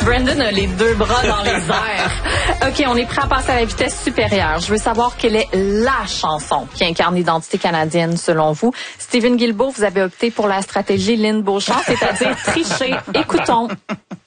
Brandon a les deux bras dans les airs. OK, on est prêt à passer à la vitesse supérieure. Je veux savoir quelle est la chanson qui incarne l'identité canadienne selon vous. Stephen Guilbeault, vous avez opté pour la stratégie Lynn Beauchamp, c'est-à-dire tricher. Écoutons.